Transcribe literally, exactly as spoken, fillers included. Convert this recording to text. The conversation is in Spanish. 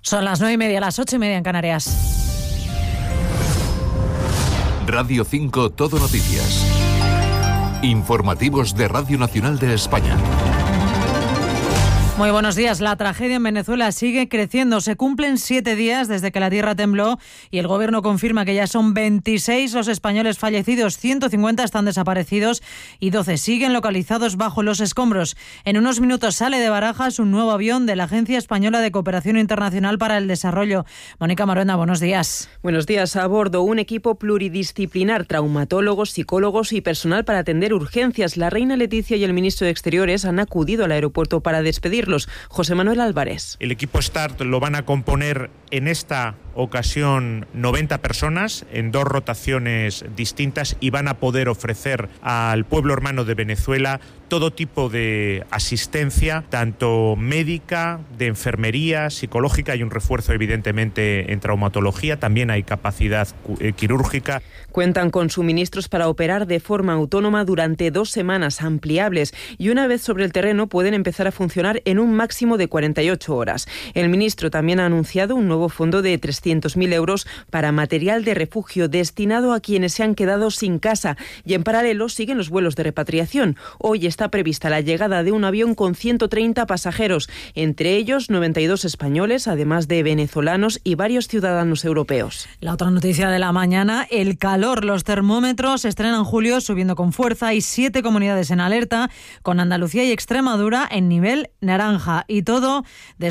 Son las nueve y media, las ocho y media en Canarias. Radio cinco Todo Noticias. Informativos de Radio Nacional de España. Muy buenos días. La tragedia en Venezuela sigue creciendo. Se cumplen siete días desde que la tierra tembló y el gobierno confirma que ya son veintiséis los españoles fallecidos, ciento cincuenta están desaparecidos y doce siguen localizados bajo los escombros. En unos minutos sale de Barajas un nuevo avión de la Agencia Española de Cooperación Internacional para el Desarrollo. Mónica Maruenda, buenos días. Buenos días. A bordo un equipo pluridisciplinar, traumatólogos, psicólogos y personal para atender urgencias. La reina Leticia y el ministro de Exteriores han acudido al aeropuerto para despedir. José Manuel Álvarez. El equipo START lo van a componer en esta ocasión noventa personas en dos rotaciones distintas y van a poder ofrecer al pueblo hermano de Venezuela todo tipo de asistencia, tanto médica, de enfermería, psicológica. Hay un refuerzo evidentemente en traumatología, también hay capacidad quirúrgica. Cuentan con suministros para operar de forma autónoma durante dos semanas ampliables y una vez sobre el terreno pueden empezar a funcionar en un máximo de cuarenta y ocho horas. El ministro también ha anunciado un nuevo fondo de trescientos mil euros para material de refugio destinado a quienes se han quedado sin casa y en paralelo siguen los vuelos de repatriación. Hoy está prevista la llegada de un avión con ciento treinta pasajeros, entre ellos noventa y dos españoles, además de venezolanos y varios ciudadanos europeos. La otra noticia de la mañana, el calor. Los termómetros estrenan julio subiendo con fuerza. Hay siete comunidades en alerta, con Andalucía y Extremadura en nivel naranja. Y todo desde